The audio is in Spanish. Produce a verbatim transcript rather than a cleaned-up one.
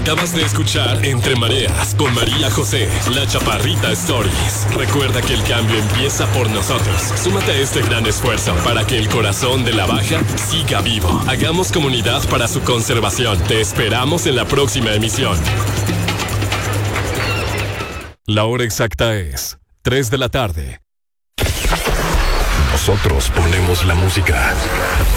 Acabas de escuchar Entre Mareas con María José, la Chaparrita Stories. Recuerda que el cambio empieza por nosotros. Súmate a este gran esfuerzo para que el corazón de la Baja siga vivo. Hagamos comunidad para su conservación. Te esperamos en la próxima emisión. La hora exacta es tres de la tarde. Nosotros ponemos la música.